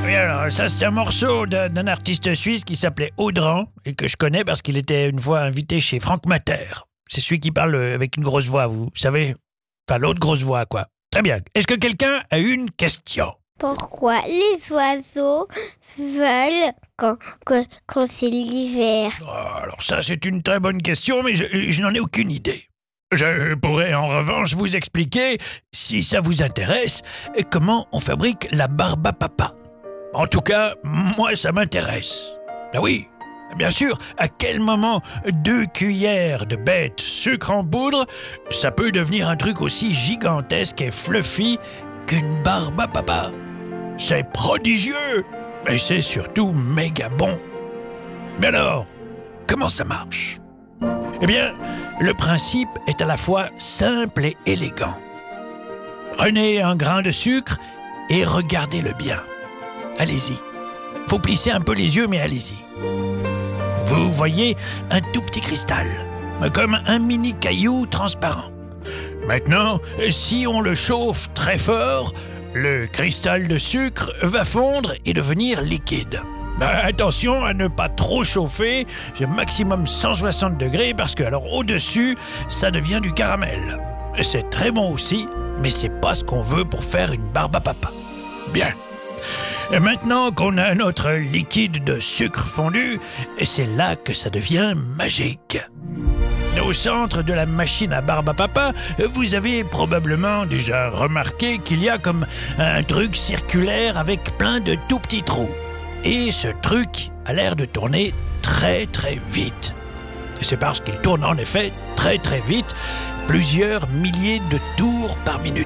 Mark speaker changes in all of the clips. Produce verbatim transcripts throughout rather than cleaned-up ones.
Speaker 1: Oui, alors ça c'est un morceau d'un, d'un artiste suisse qui s'appelait Audran et que je connais parce qu'il était une fois invité chez Franck Mater. C'est celui qui parle avec une grosse voix, vous savez. Enfin, l'autre grosse voix, quoi. Très bien. Est-ce que quelqu'un a une question?
Speaker 2: Pourquoi les oiseaux veulent quand, quand, quand c'est l'hiver?
Speaker 1: Oh, alors ça c'est une très bonne question, mais je, je n'en ai aucune idée. Je pourrais en revanche vous expliquer, si ça vous intéresse, comment on fabrique la barbe à papa. En tout cas, moi ça m'intéresse. Ah oui, bien sûr, à quel moment deux cuillères de bête sucre en poudre, ça peut devenir un truc aussi gigantesque et fluffy qu'une barbe à papa. C'est prodigieux, mais c'est surtout méga bon. Mais alors, comment ça marche? Eh bien, le principe est à la fois simple et élégant. Prenez un grain de sucre et regardez-le bien. Allez-y. Faut plisser un peu les yeux, mais allez-y. Vous voyez un tout petit cristal, comme un mini caillou transparent. Maintenant, si on le chauffe très fort, le cristal de sucre va fondre et devenir liquide. Ben, attention à ne pas trop chauffer, j'ai maximum cent soixante degrés parce que alors au-dessus, ça devient du caramel. C'est très bon aussi, mais c'est pas ce qu'on veut pour faire une barbe à papa. Bien. Et maintenant qu'on a notre liquide de sucre fondu, c'est là que ça devient magique. Au centre de la machine à barbe à papa, vous avez probablement déjà remarqué qu'il y a comme un truc circulaire avec plein de tout petits trous. Et ce truc a l'air de tourner très très vite. C'est parce qu'il tourne en effet très très vite, plusieurs milliers de tours par minute.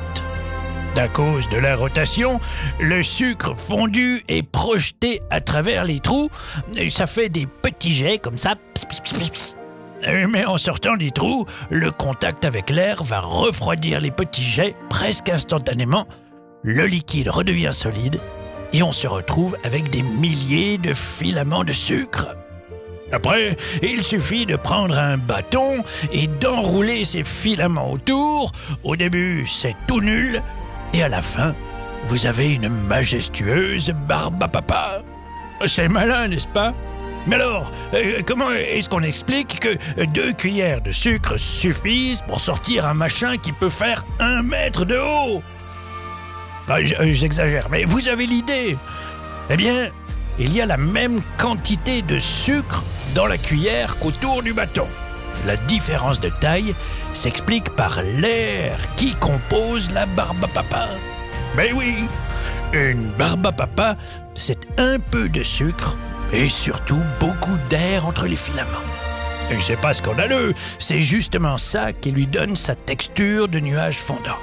Speaker 1: À cause de la rotation, le sucre fondu est projeté à travers les trous et ça fait des petits jets comme ça. Pss, pss, pss, pss. Mais en sortant des trous, le contact avec l'air va refroidir les petits jets presque instantanément. Le liquide redevient solide et on se retrouve avec des milliers de filaments de sucre. Après, il suffit de prendre un bâton et d'enrouler ces filaments autour. Au début, c'est tout nul. Et à la fin, vous avez une majestueuse barbe à papa. C'est malin, n'est-ce pas? Mais alors, euh, comment est-ce qu'on explique que deux cuillères de sucre suffisent pour sortir un machin qui peut faire un mètre de haut? Enfin, j'exagère, mais vous avez l'idée. Eh bien, il y a la même quantité de sucre dans la cuillère qu'autour du bâton. La différence de taille s'explique par l'air qui compose la barbe à papa. Mais oui, une barbe à papa, c'est un peu de sucre et surtout beaucoup d'air entre les filaments. Et c'est pas scandaleux, c'est justement ça qui lui donne sa texture de nuage fondant.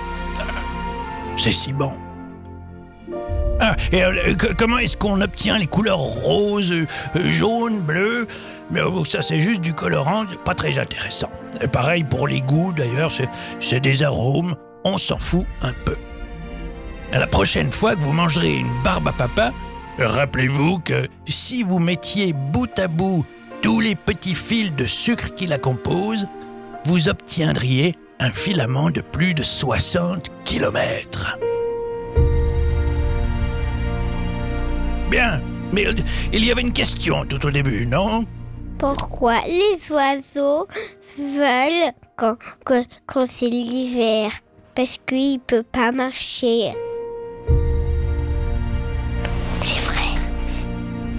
Speaker 1: C'est si bon. Ah, et euh, que, comment est-ce qu'on obtient les couleurs rose, euh, jaune, bleu? Mais oh, ça c'est juste du colorant, pas très intéressant. Et pareil pour les goûts d'ailleurs, c'est, c'est des arômes, on s'en fout un peu. À la prochaine fois que vous mangerez une barbe à papa, rappelez-vous que si vous mettiez bout à bout tous les petits fils de sucre qui la composent, vous obtiendriez un filament de plus de soixante kilomètres. Bien, mais il y avait une question tout au début, non?
Speaker 2: Pourquoi les oiseaux veulent quand, quand, quand c'est l'hiver? Parce qu'ils ne peuvent pas marcher.